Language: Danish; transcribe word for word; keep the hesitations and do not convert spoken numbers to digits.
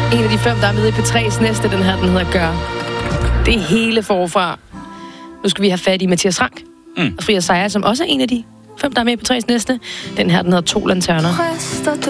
En af de fem, der er med i P tre's næste, den her, den hedder Gør. Det er hele forfra. Nu skal vi have fat i Mathias Rank mm. og Fria Sejer, som også er en af de fem, der er med i P tre's næste. Den her, den hedder To Lanterner.